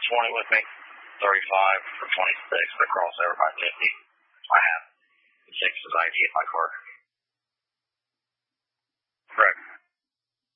20 with me, 35 for 26, but cross over by 50. I have the 6 is ID in my car.